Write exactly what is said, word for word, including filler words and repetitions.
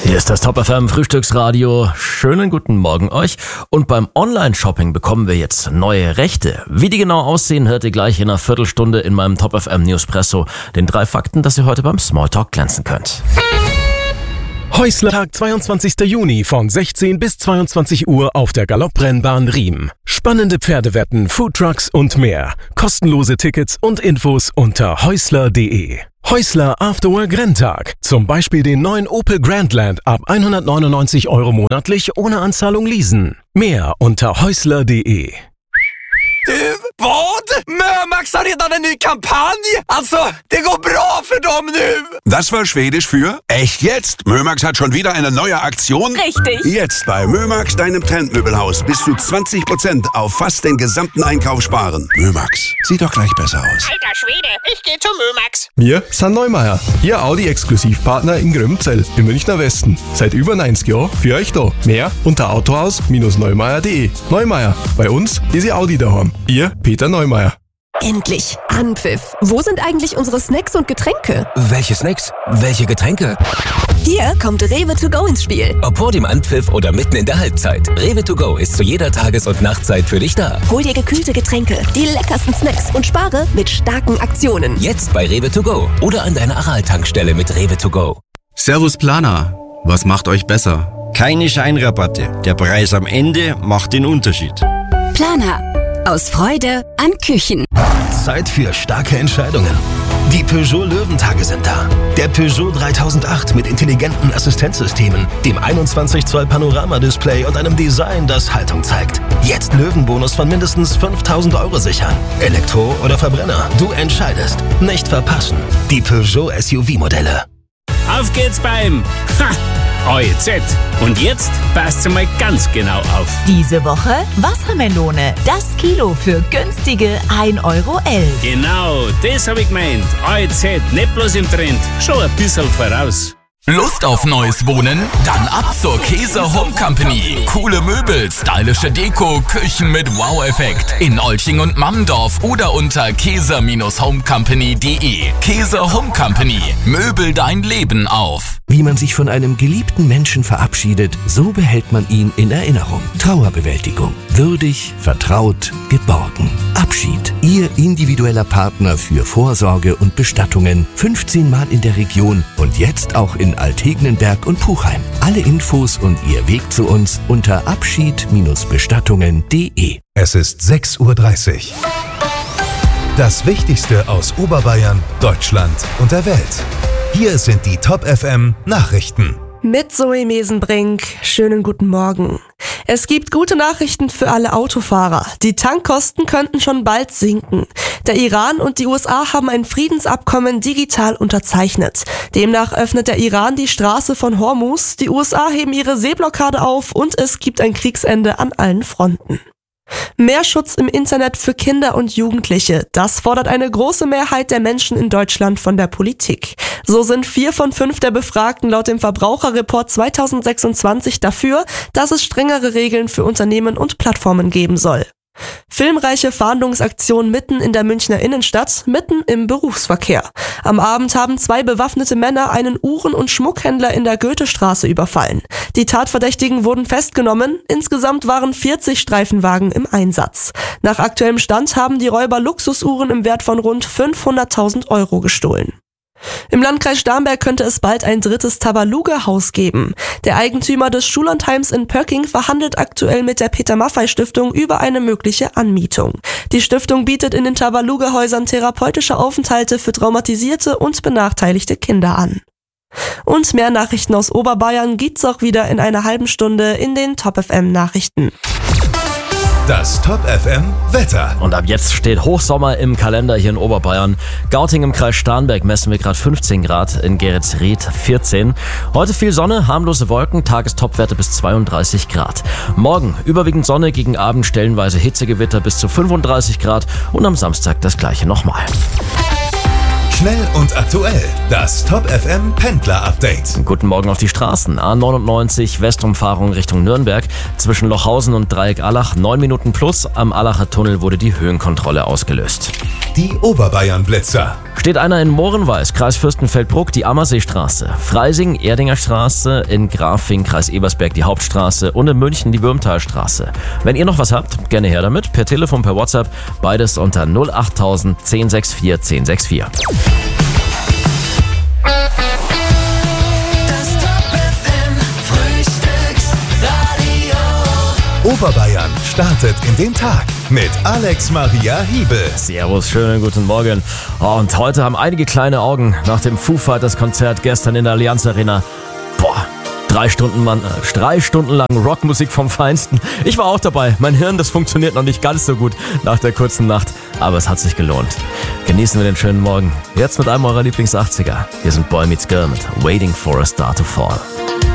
Hier ist das Top F M Frühstücksradio. Schönen guten Morgen euch. Und beim Online-Shopping bekommen wir jetzt neue Rechte. Wie die genau aussehen, hört ihr gleich in einer Viertelstunde in meinem Top F M Newspresso. Den drei Fakten, dass ihr heute beim Smalltalk glänzen könnt. Häusler Tag zweiundzwanzigster Juni von sechzehn bis zweiundzwanzig Uhr auf der Galopprennbahn Riem. Spannende Pferdewetten, Foodtrucks und mehr. Kostenlose Tickets und Infos unter häusler punkt de. Häusler Afterwork Renntag. Zum Beispiel den neuen Opel Grandland ab hundertneunundneunzig Euro monatlich ohne Anzahlung leasen. Mehr unter häusler punkt de. Du, vad? Mömax har redan en ny kampanj! Alltså, det går bra för dem nu! Das war Schwedisch für echt jetzt. Mömax hat schon wieder eine neue Aktion. Richtig. Jetzt bei Mömax, deinem Trendmöbelhaus, bis zu zwanzig Prozent auf fast den gesamten Einkauf sparen. Mömax, sieht doch gleich besser aus. Alter Schwede, ich geh zu Mömax. Wir sind Neumeier, Ihr Audi-Exklusivpartner in Grümzell im Münchner Westen. Seit über neunzig Jahren für euch da. Mehr unter autohaus Bindestrich neumeier punkt de. Neumeier, bei uns ist Ihr Audi daheim. Ihr Peter Neumeier. Endlich Anpfiff. Wo sind eigentlich unsere Snacks und Getränke? Welche Snacks? Welche Getränke? Hier kommt Rewe to go ins Spiel. Ob vor dem Anpfiff oder mitten in der Halbzeit. Rewe to go ist zu jeder Tages- und Nachtzeit für dich da. Hol dir gekühlte Getränke, die leckersten Snacks und spare mit starken Aktionen. Jetzt bei Rewe to go oder an deiner Aral-Tankstelle mit Rewe to go. Servus Planer. Was macht euch besser? Keine Scheinrabatte. Der Preis am Ende macht den Unterschied. Planer. Aus Freude an Küchen. Zeit für starke Entscheidungen. Die Peugeot Löwentage sind da. Der Peugeot dreitausendacht mit intelligenten Assistenzsystemen, dem einundzwanzig Zoll Panoramadisplay und einem Design, das Haltung zeigt. Jetzt Löwenbonus von mindestens fünftausend Euro sichern. Elektro oder Verbrenner, du entscheidest. Nicht verpassen. Die Peugeot S U V-Modelle. Auf geht's beim ha, O E Z. Und jetzt passt mal ganz genau auf. Diese Woche Wassermelone. Das Kilo für günstige ein Euro elf. Genau, das hab ich gemeint. O E Z, nicht bloß im Trend, schon ein bisschen voraus. Lust auf neues Wohnen? Dann ab zur Käser Home Company. Coole Möbel, stylische Deko, Küchen mit Wow-Effekt. In Olching und Mammendorf oder unter käser Bindestrich homecompany punkt de. Käser Home Company. Möbel dein Leben auf. Wie man sich von einem geliebten Menschen verabschiedet, so behält man ihn in Erinnerung. Trauerbewältigung. Würdig, vertraut, geborgen. Abschied. Ihr individueller Partner für Vorsorge und Bestattungen. fünfzehn Mal in der Region und jetzt auch in Altegnenberg und Puchheim. Alle Infos und Ihr Weg zu uns unter abschied Bindestrich bestattungen punkt de. Es ist sechs Uhr dreißig. Das Wichtigste aus Oberbayern, Deutschland und der Welt. Hier sind die Top F M Nachrichten. Mit Zoe Mesenbrink. Schönen guten Morgen. Es gibt gute Nachrichten für alle Autofahrer. Die Tankkosten könnten schon bald sinken. Der Iran und die U S A haben ein Friedensabkommen digital unterzeichnet. Demnach öffnet der Iran die Straße von Hormuz, die U S A heben ihre Seeblockade auf und es gibt ein Kriegsende an allen Fronten. Mehr Schutz im Internet für Kinder und Jugendliche. Das fordert eine große Mehrheit der Menschen in Deutschland von der Politik. So sind vier von fünf der Befragten laut dem Verbraucherreport zweitausendsechsundzwanzig dafür, dass es strengere Regeln für Unternehmen und Plattformen geben soll. Filmreiche Fahndungsaktion mitten in der Münchner Innenstadt, mitten im Berufsverkehr. Am Abend haben zwei bewaffnete Männer einen Uhren- und Schmuckhändler in der Goethestraße überfallen. Die Tatverdächtigen wurden festgenommen. Insgesamt waren vierzig Streifenwagen im Einsatz. Nach aktuellem Stand haben die Räuber Luxusuhren im Wert von rund fünfhunderttausend Euro gestohlen. Im Landkreis Starnberg könnte es bald ein drittes Tabaluga-Haus geben. Der Eigentümer des Schullandheims in Pöcking verhandelt aktuell mit der Peter-Maffay-Stiftung über eine mögliche Anmietung. Die Stiftung bietet in den Tabaluga-Häusern therapeutische Aufenthalte für traumatisierte und benachteiligte Kinder an. Und mehr Nachrichten aus Oberbayern gibt's auch wieder in einer halben Stunde in den Top F M Nachrichten. Das Top F M Wetter. Und ab jetzt steht Hochsommer im Kalender hier in Oberbayern. Gauting im Kreis Starnberg messen wir gerade fünfzehn Grad, in Geretsried vierzehn. Heute viel Sonne, harmlose Wolken, Tagestopwerte bis zweiunddreißig Grad. Morgen überwiegend Sonne, gegen Abend stellenweise Hitzegewitter bis zu fünfunddreißig Grad und am Samstag das gleiche nochmal. Schnell und aktuell. Das Top F M Pendler Update. Guten Morgen auf die Straßen. A neunundneunzig Westumfahrung Richtung Nürnberg. Zwischen Lochhausen und Dreieck Allach neun Minuten plus. Am Allacher Tunnel wurde die Höhenkontrolle ausgelöst. Die Oberbayern Blitzer. Steht einer in Mohrenweiß, Kreis Fürstenfeldbruck, die Ammerseestraße. Freising, Erdinger Straße, in Grafing, Kreis Ebersberg, die Hauptstraße und in München die Würmtalstraße. Wenn ihr noch was habt, gerne her damit. Per Telefon, per WhatsApp, beides unter null achttausend, zehn sechs vier, zehn sechs vier. Oberbayern startet in den Tag mit Alex Maria Hiebel. Servus, schönen guten Morgen. Oh, und heute haben einige kleine Augen nach dem Foo Fighters Konzert gestern in der Allianz Arena. Boah, drei Stunden, Mann, äh, drei Stunden lang Rockmusik vom Feinsten. Ich war auch dabei. Mein Hirn, das funktioniert noch nicht ganz so gut nach der kurzen Nacht. Aber es hat sich gelohnt. Genießen wir den schönen Morgen. Jetzt mit einem eurer Lieblings-achtziger. Hier sind Boy Meets Girl mit Waiting for a Star to Fall.